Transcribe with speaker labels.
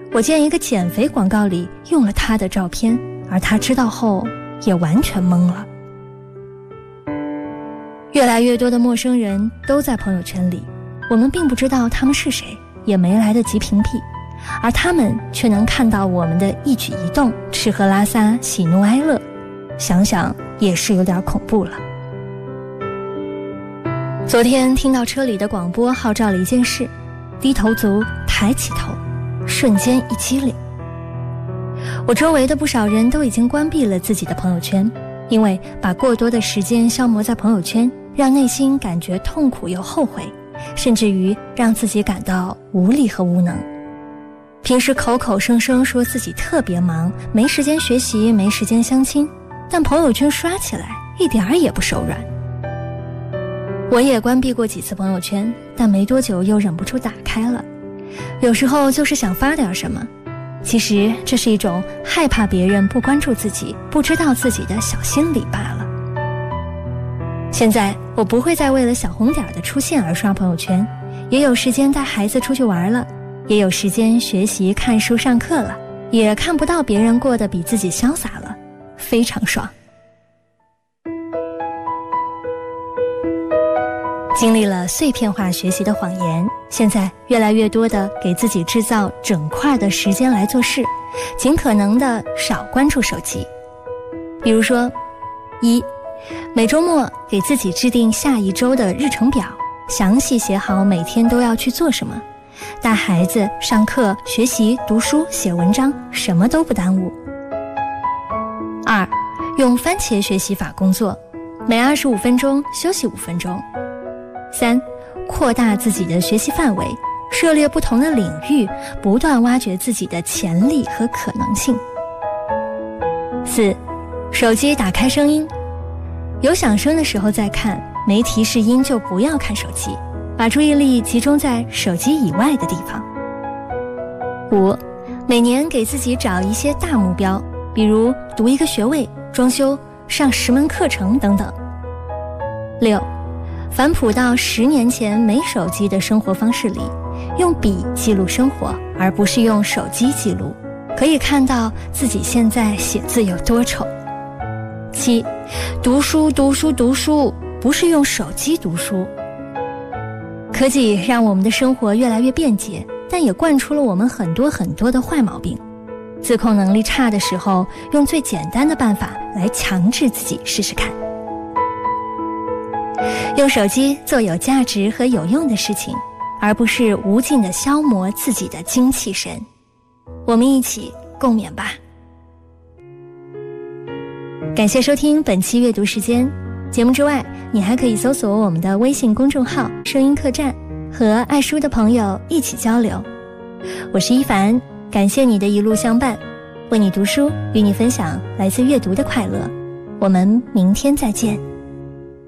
Speaker 1: 我见一个减肥广告里用了他的照片，而他知道后也完全懵了。越来越多的陌生人都在朋友圈里，我们并不知道他们是谁，也没来得及屏蔽，而他们却能看到我们的一举一动，吃喝拉撒，喜怒哀乐，想想也是有点恐怖了。昨天听到车里的广播号召了一件事，低头族抬起头，瞬间一激灵。我周围的不少人都已经关闭了自己的朋友圈，因为把过多的时间消磨在朋友圈，让内心感觉痛苦又后悔，甚至于让自己感到无力和无能。平时口口声声说自己特别忙，没时间学习，没时间相亲，但朋友圈刷起来一点儿也不手软。我也关闭过几次朋友圈，但没多久又忍不住打开了。有时候就是想发点什么，其实这是一种害怕别人不关注自己，不知道自己的小心理罢了。现在我不会再为了小红点的出现而刷朋友圈，也有时间带孩子出去玩了，也有时间学习看书上课了，也看不到别人过得比自己潇洒了，非常爽。经历了碎片化学习的谎言，现在越来越多的给自己制造整块的时间来做事，尽可能的少关注手机。比如说，1，每周末给自己制定下一周的日程表，详细写好每天都要去做什么，带孩子上课、学习、读书、写文章，什么都不耽误。2，用番茄学习法工作，每25分钟休息5分钟。3，扩大自己的学习范围，涉猎不同的领域，不断挖掘自己的潜力和可能性。4，手机打开声音，有响声的时候再看，没提示音就不要看手机，把注意力集中在手机以外的地方。5，每年给自己找一些大目标，比如读一个学位、装修、上10门课程等等。6，反哺到10年前没手机的生活方式里，用笔记录生活，而不是用手机记录，可以看到自己现在写字有多丑。7，读书，不是用手机读书。科技让我们的生活越来越便捷，但也惯出了我们很多的坏毛病。自控能力差的时候，用最简单的办法来强制自己试试看。用手机做有价值和有用的事情，而不是无尽地消磨自己的精气神。我们一起共勉吧。感谢收听本期阅读时间。节目之外，你还可以搜索我们的微信公众号声音客栈，和爱书的朋友一起交流。我是一凡，感谢你的一路相伴，为你读书，与你分享来自阅读的快乐。我们明天再见。